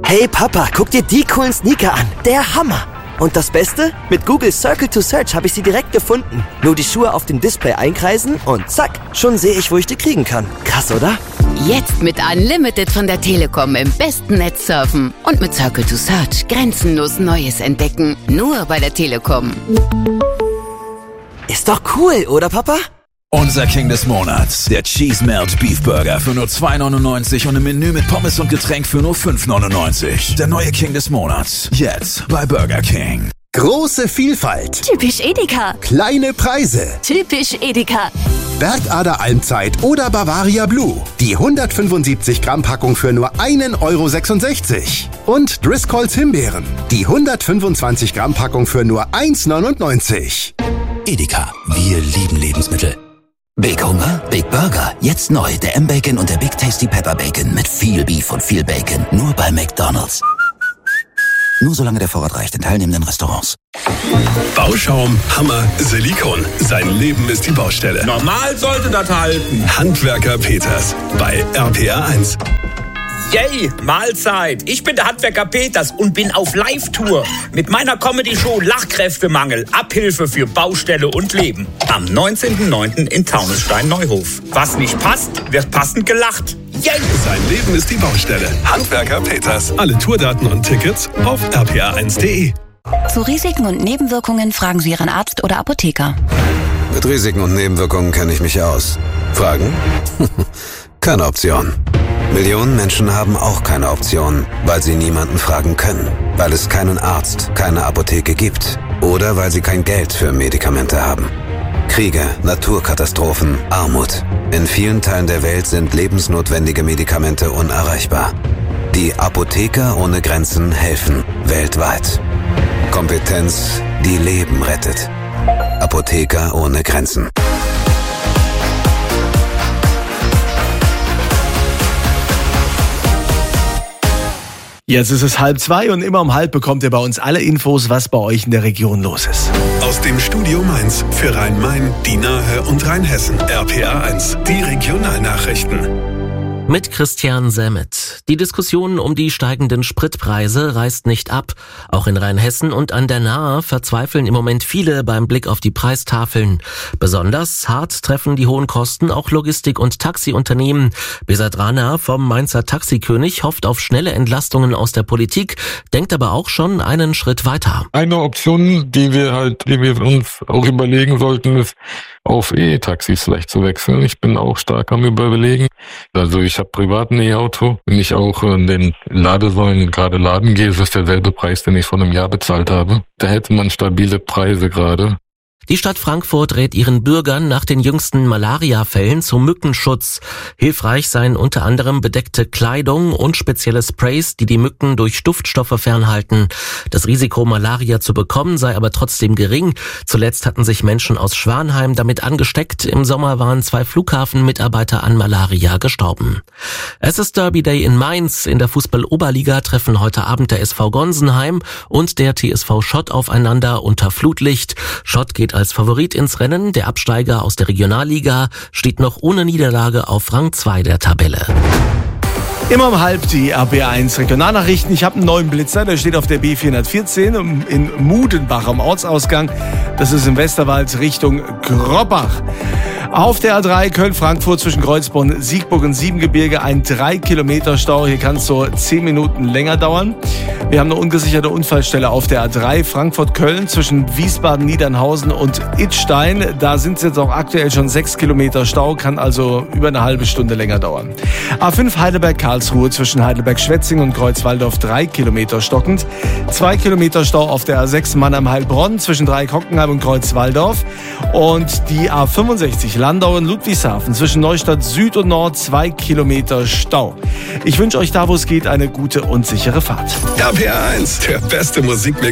Hey Papa, guck dir die coolen Sneaker an. Der Hammer. Und das Beste? Mit Google Circle to Search habe ich sie direkt gefunden. Nur die Schuhe auf dem Display einkreisen und zack, schon sehe ich, wo ich die kriegen kann. Krass, oder? Jetzt mit Unlimited von der Telekom im besten Netz surfen. Und mit Circle to Search grenzenlos Neues entdecken. Nur bei der Telekom. Ist doch cool, oder Papa? Unser King des Monats, der Cheese Melt Beef Burger für nur 2,99 und im Menü mit Pommes und Getränk für nur 5,99. Der neue King des Monats, jetzt bei Burger King. Große Vielfalt. Typisch Edeka. Kleine Preise. Typisch Edeka. Bergader Almzeit oder Bavaria Blue. Die 175 Gramm Packung für nur 1,66 €. Und Driscolls Himbeeren. Die 125 Gramm Packung für nur 1,99 €. Edeka, wir lieben Lebensmittel. Big Hunger, Big Burger. Jetzt neu, der M-Bacon und der Big Tasty Pepper Bacon mit viel Beef und viel Bacon. Nur bei McDonald's. Nur solange der Vorrat reicht in teilnehmenden Restaurants. Bauschaum, Hammer, Silikon. Sein Leben ist die Baustelle. Normal sollte das halten. Handwerker Peters bei RPR 1. Yay, Mahlzeit. Ich bin der Handwerker Peters und bin auf Live-Tour mit meiner Comedy-Show Lachkräftemangel, Abhilfe für Baustelle und Leben. Am 19.09. in Taunusstein-Neuhof. Was nicht passt, wird passend gelacht. Yay! Sein Leben ist die Baustelle. Handwerker Peters. Alle Tourdaten und Tickets auf rpr1.de. Zu Risiken und Nebenwirkungen fragen Sie Ihren Arzt oder Apotheker. Mit Risiken und Nebenwirkungen kenne ich mich aus. Fragen? Keine Option. Millionen Menschen haben auch keine Option, weil sie niemanden fragen können, weil es keinen Arzt, keine Apotheke gibt oder weil sie kein Geld für Medikamente haben. Kriege, Naturkatastrophen, Armut. In vielen Teilen der Welt sind lebensnotwendige Medikamente unerreichbar. Die Apotheker ohne Grenzen helfen weltweit. Kompetenz, die Leben rettet. Apotheker ohne Grenzen. Jetzt ist es 1:30 und immer um 1:30 bekommt ihr bei uns alle Infos, was bei euch in der Region los ist. Aus dem Studio Mainz für Rhein-Main, die Nahe und Rheinhessen. RPR 1, die Regionalnachrichten. Mit Christian Semmet. Die Diskussion um die steigenden Spritpreise reißt nicht ab. Auch in Rheinhessen und an der Nahe verzweifeln im Moment viele beim Blick auf die Preistafeln. Besonders hart treffen die hohen Kosten auch Logistik- und Taxiunternehmen. Besat Rana vom Mainzer Taxikönig hofft auf schnelle Entlastungen aus der Politik, denkt aber auch schon einen Schritt weiter. Eine Option, die wir uns auch überlegen sollten, ist, auf E-Taxis vielleicht zu wechseln. Ich bin auch stark am Überlegen. Also ich habe privat ein E-Auto. Wenn ich auch in den Ladesäulen gerade laden gehe, ist es derselbe Preis, den ich vor einem Jahr bezahlt habe. Da hätte man stabile Preise gerade. Die Stadt Frankfurt rät ihren Bürgern nach den jüngsten Malaria-Fällen zum Mückenschutz. Hilfreich seien unter anderem bedeckte Kleidung und spezielle Sprays, die die Mücken durch Duftstoffe fernhalten. Das Risiko, Malaria zu bekommen, sei aber trotzdem gering. Zuletzt hatten sich Menschen aus Schwanheim damit angesteckt. Im Sommer waren 2 Flughafenmitarbeiter an Malaria gestorben. Es ist Derby Day in Mainz. In der Fußball-Oberliga treffen heute Abend der SV Gonsenheim und der TSV Schott aufeinander unter Flutlicht. Schott geht als Favorit ins Rennen. Der Absteiger aus der Regionalliga steht noch ohne Niederlage auf Rang 2 der Tabelle. Immer um 1:30 die RPR 1 Regionalnachrichten. Ich habe einen neuen Blitzer, der steht auf der B414 in Mudenbach am Ortsausgang. Das ist im Westerwald Richtung Grobbach. Auf der A3 Köln-Frankfurt zwischen Kreuzborn, Siegburg und Siebengebirge ein 3 Kilometer Stau. Hier kann es so 10 Minuten länger dauern. Wir haben eine ungesicherte Unfallstelle auf der A3 Frankfurt-Köln zwischen Wiesbaden-Niedernhausen und Idstein. Da sind es jetzt auch aktuell schon 6 Kilometer Stau, kann also über eine halbe Stunde länger dauern. A5 Heidelberg-Karlsruhe zwischen Heidelberg-Schwetzing und Kreuzwaldorf 3 Kilometer stockend. 2 Kilometer Stau auf der A6 Mannheim-Heilbronn zwischen Dreieck-Hockenheim und Kreuzwaldorf. Und die A65 Landau-Ludwigshafen zwischen Neustadt Süd und Nord 2 Kilometer Stau. Ich wünsche euch da, wo es geht, eine gute und sichere Fahrt. RPR 1, der beste Musikmix.